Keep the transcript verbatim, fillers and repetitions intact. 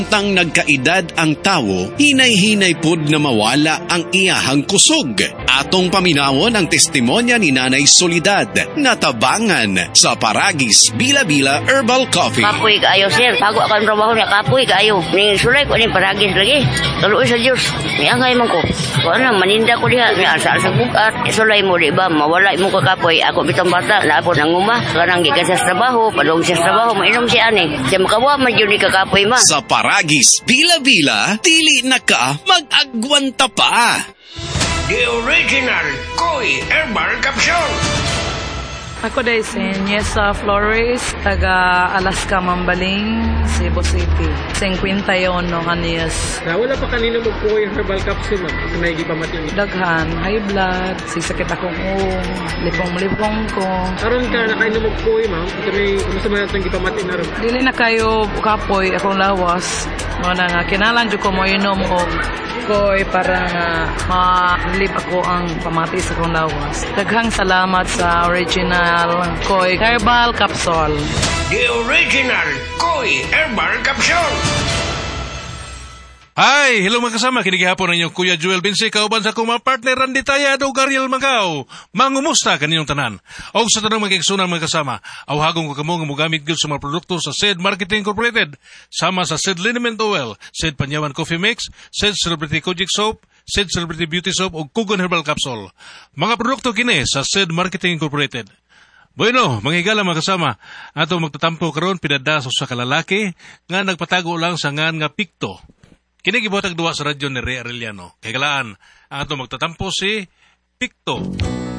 Tang nagkaedad ang tawo, hinay-hinay pud na mawala ang iyahang kusog. Atong paminawon ang testimonya ni Nanay Soledad, natabangan sa Paragis Bila-Bila Herbal Coffee. Kapoy kaayo, sir. Bago ako ang trabaho niya, kapoy kaayo. Ning sulay ko ning Paragis lagi. Tuloy sa Diyos. Niangay man ko. Kung ano, maninda ko diha. Ni asa sa bugat. Sulay mo, di ba? Mawala mo ka kapoy. Ako bitong bata. Lapo nang uma. Kanang gikan sa trabaho. Padong sa trabaho. Mainom siya ani. Siya makawa man yun ni kakapoy ma. Sa Paragis Bila-Bila, dili na ka mag-agwanta pa. The original Koi Herbal Capsule. Ako dahil si Niesa Flores, taga Alaska, Mambaling, Cebu City. fifty-one no kanyas. Na wala pa kanina mo po yung herbal capsule, ma'am. May gipamat yun. Daghan, high blood, sisakit akong ung, lipong-lipong ko. Karon ka, nakainom mo po yung ma'am. Ito may, kumusta man natin gipamat yun na rin. Dili na kayo kapoy, akong lawas. Mga nga, kinalan dyo ko mo inom o koy para nga ma-live ako ang pamati sa akong lawas. Daghang salamat sa original Koi Herbal Capsule. The original Koi Herbal Capsule. Hi! Hello mga kasama, kinigihapon ninyo Kuya Joel Binsi, kauban sa akong mga partner Randy Tayado, Gariel Magaw. Mangumusta kaninyong tanan. O sa tanong magkiksunan mga kasama, awhagong ko kamo nga mogamit gyud sa mga produkto sa S E D Marketing Incorporated, sama sa S E D Liniment Oil, S E D Panyawan Coffee Mix, S E D Celebrity Kojic Soap, S E D Celebrity Beauty Soap ug Kugon Herbal Capsule. Mga produkto kini sa S E D Marketing Incorporated. Bueno, mga higala mga kasama, ato magtatampo karon pinadaso sa kalalaki nga nagpatago lang sa ngan nga Picto. Kini gibuhatag duwa sa radyo ni Ray Arellano. Kay galaan, ang ato magtatampo si Picto.